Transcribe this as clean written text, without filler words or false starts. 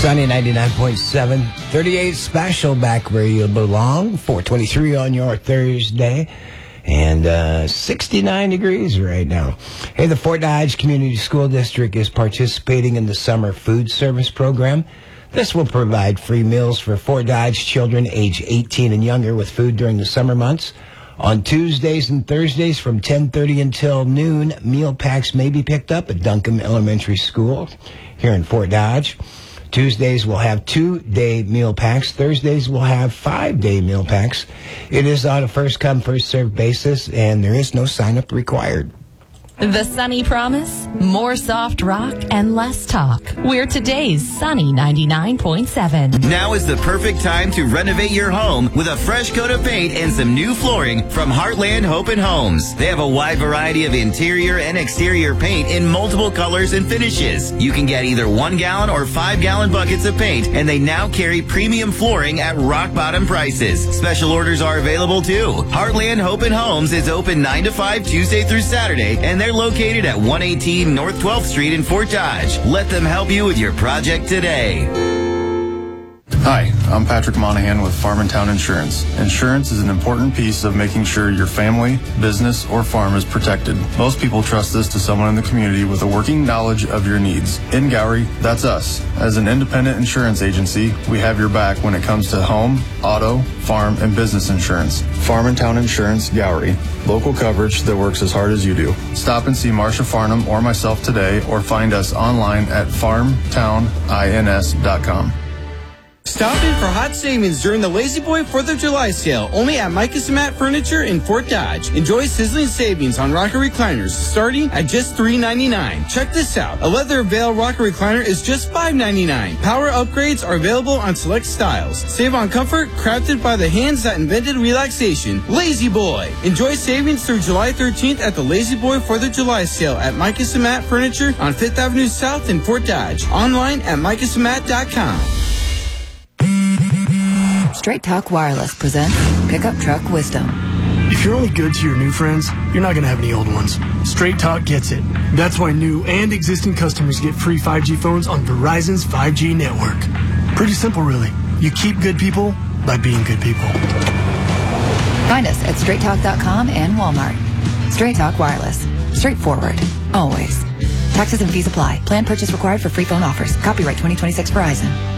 Sunny 99.7, 38 special back where you belong, 423 on your Thursday, and 69 degrees right now. Hey, the Fort Dodge Community School District is participating in the summer food service program. This will provide free meals for Fort Dodge children age 18 and younger with food during the summer months. On Tuesdays and Thursdays from 10:30 until noon, meal packs may be picked up at Duncombe Elementary School here in Fort Dodge. Tuesdays will have 2-day meal packs. Thursdays will have 5-day meal packs. It is on a first-come, first-served basis, and there is no sign-up required. The Sunny Promise, more soft rock and less talk. We're today's Sunny 99.7. Now is the perfect time to renovate your home with a fresh coat of paint and some new flooring from Heartland Hope and Homes. They have a wide variety of interior and exterior paint in multiple colors and finishes. You can get either 1-gallon or 5-gallon buckets of paint, and they now carry premium flooring at rock bottom prices. Special orders are available too. Heartland Hope and Homes is open 9 to 5 Tuesday through Saturday, and they're located at 118 North 12th Street in Fort Dodge. Let them help you with your project today. Hi, I'm Patrick Monahan with Farm and Town Insurance. Insurance is an important piece of making sure your family, business, or farm is protected. Most people trust this to someone in the community with a working knowledge of your needs. In Gowrie, that's us. As an independent insurance agency, we have your back when it comes to home, auto, farm, and business insurance. Farm and Town Insurance, Gowrie. Local coverage that works as hard as you do. Stop and see Marsha Farnham or myself today, or find us online at farmtownins.com. Stop in for hot savings during the Lazy Boy 4th of July sale, only at Micah Samat Furniture in Fort Dodge. Enjoy sizzling savings on rocker recliners starting at just $3.99. Check this out. A leather veil rocker recliner is just $5.99. Power upgrades are available on select styles. Save on comfort crafted by the hands that invented relaxation. Lazy Boy. Enjoy savings through July 13th at the Lazy Boy 4th of July sale at Micah Samat Furniture on 5th Avenue South in Fort Dodge. Online at micahsamat.com. Straight Talk Wireless presents Pickup Truck Wisdom. If you're only good to your new friends, you're not going to have any old ones. Straight Talk gets it. That's why new and existing customers get free 5G phones on Verizon's 5G network. Pretty simple, really. You keep good people by being good people. Find us at straighttalk.com and Walmart. Straight Talk Wireless. Straightforward. Always. Taxes and fees apply. Plan purchase required for free phone offers. Copyright 2026 Verizon.